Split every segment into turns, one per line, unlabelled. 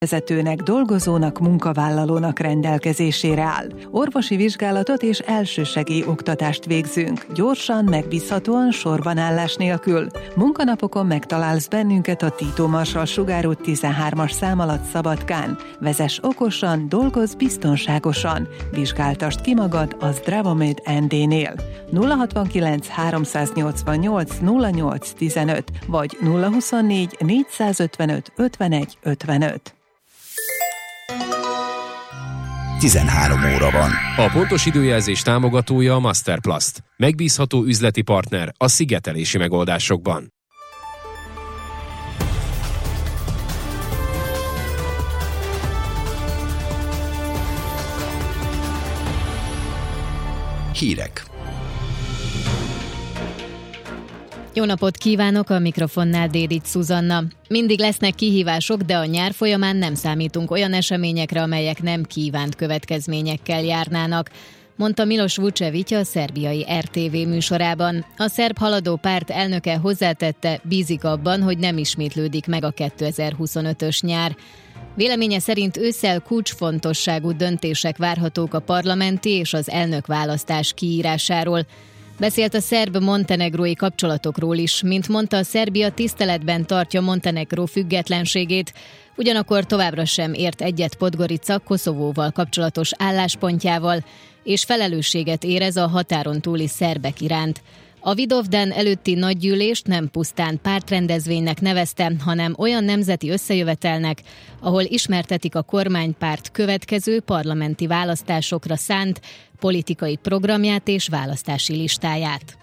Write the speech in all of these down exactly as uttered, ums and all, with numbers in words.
vezetőnek, dolgozónak, munkavállalónak rendelkezésére áll. Orvosi vizsgálatot és elsősegély oktatást végzünk, gyorsan, megbízhatóan, sorbanállás nélkül. Munkanapokon megtalálsz bennünket a Tito Marsal sugárút tizenhármas szám alatt Szabadkán. Vezess okosan, dolgozz biztonságosan. Vizsgáltasd ki magad a Zdravomed en dé-nél. nulla hatvankilenc háromszáznyolcvannyolc nulla nyolc tizenöt vagy nulla huszonnégy négyszázötvenöt ötvenegy ötvenöt.
tizenhárom óra van.
A pontos időjelzés támogatója a Masterplast. Megbízható üzleti partner a szigetelési megoldásokban.
Hírek.
Jó napot kívánok, a mikrofonnál Dédics Szuzanna. Mindig lesznek kihívások, de a nyár folyamán nem számítunk olyan eseményekre, amelyek nem kívánt következményekkel járnának, mondta Miloš Vučević a szerbiai er té vé műsorában. A szerb haladó párt elnöke hozzátette, bízik abban, hogy nem ismétlődik meg a kétezer-huszonötös nyár. Véleménye szerint ősszel kulcsfontosságú döntések várhatók a parlamenti és az elnökválasztás kiírásáról. Beszélt a szerb-montenegrói kapcsolatokról is, mint mondta, Szerbia tiszteletben tartja Montenegró függetlenségét, ugyanakkor továbbra sem ért egyet Podgorica Koszovóval kapcsolatos álláspontjával, és felelősséget érez a határon túli szerbek iránt. A Vidovdan előtti nagygyűlést nem pusztán pártrendezvénynek nevezte, hanem olyan nemzeti összejövetelnek, ahol ismertetik a kormánypárt következő parlamenti választásokra szánt politikai programját és választási listáját.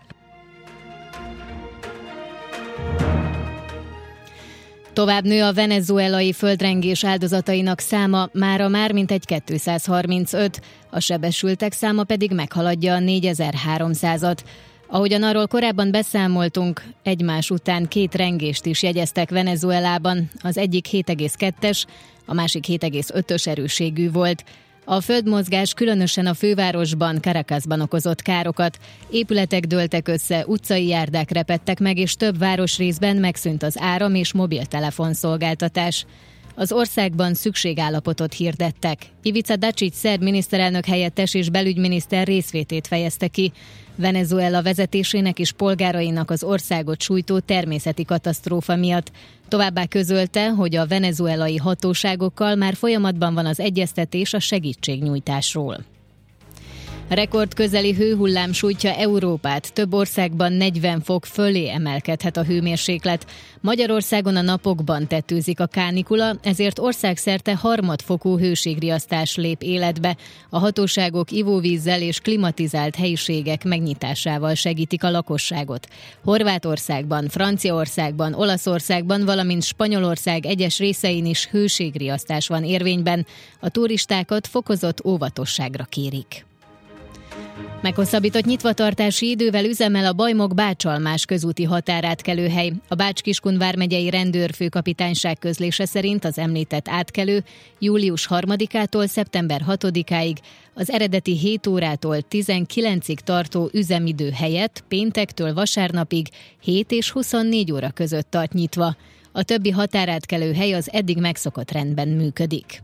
Tovább nő a venezuelai földrengés áldozatainak száma, mára már mintegy kétszázharmincöt, a sebesültek száma pedig meghaladja a négyezer-háromszázat. Ahogyan arról korábban beszámoltunk, egymás után két rengést is jegyeztek Venezuelában, az egyik hét egész kettes, a másik hét egész ötös erősségű volt. A földmozgás különösen a fővárosban, Caracasban okozott károkat. Épületek dőltek össze, utcai járdák repedtek meg, és több városrészben megszűnt az áram- és mobiltelefonszolgáltatás. Az országban szükségállapotot hirdettek. Ivica Dačić szerb miniszterelnök helyettes és belügyminiszter részvétét fejezte ki. Venezuela vezetésének és polgárainak az országot sújtó természeti katasztrófa miatt. Továbbá közölte, hogy a venezuelai hatóságokkal már folyamatban van az egyeztetés a segítségnyújtásról. Rekord közeli hőhullám sújtja Európát, több országban negyven fok fölé emelkedhet a hőmérséklet. Magyarországon a napokban tetőzik a kánikula, ezért országszerte harmadfokú hőségriasztás lép életbe. A hatóságok ivóvízzel és klimatizált helyiségek megnyitásával segítik a lakosságot. Horvátországban, Franciaországban, Olaszországban, valamint Spanyolország egyes részein is hőségriasztás van érvényben. A turistákat fokozott óvatosságra kérik. Meghosszabbított nyitvatartási idővel üzemel a Bajmok-Bácsalmás közúti határátkelőhely. A Bács-Kiskun vármegyei rendőrfőkapitányság közlése szerint az említett átkelő július harmadikától szeptember hatodikáig az eredeti hét órától tizenkilencig tartó üzemidő helyett péntektől vasárnapig hét és huszonnégy óra között tart nyitva. A többi határátkelőhely az eddig megszokott rendben működik.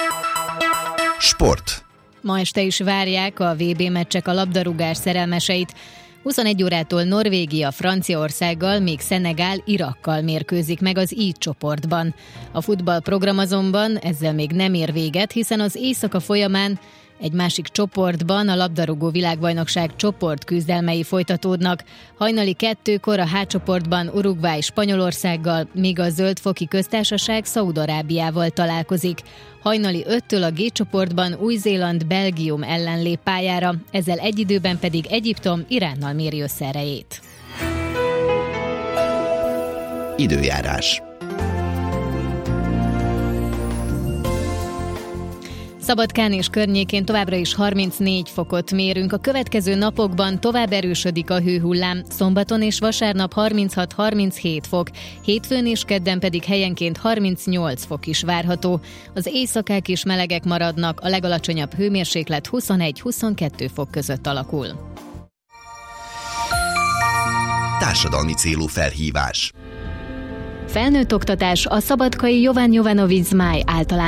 Sport.
Ma este is várják a vé bé meccsek a labdarúgás szerelmeseit. huszonegy órától Norvégia Franciaországgal, míg Szenegál Irakkal mérkőzik meg az I csoportban. A futballprogram azonban ezzel még nem ér véget, hiszen az éjszaka folyamán egy másik csoportban a labdarúgó világbajnokság csoportküzdelmei folytatódnak. Hajnali kettőkor a H csoportban Uruguay Spanyolországgal, míg a Zöld-foki köztársaság Szaúd-Arábiával találkozik. Hajnali öttől a G csoportban Új-Zéland Belgium ellen lép pályára, ezzel egy időben pedig Egyiptom Iránnal méri össze erejét.
Időjárás.
Szabadkán és környékén továbbra is harmincnégy fokot mérünk. A következő napokban tovább erősödik a hőhullám, szombaton és vasárnap harminchat-harminchét fok, hétfőn és kedden pedig helyenként harmincnyolc fok is várható. Az éjszakák is melegek maradnak, a legalacsonyabb hőmérséklet huszonegy-huszonkettő fok között alakul.
Társadalmi célú felhívás.
Felnőtt oktatás a szabadkai Jovan Jovanovic Zmáj általános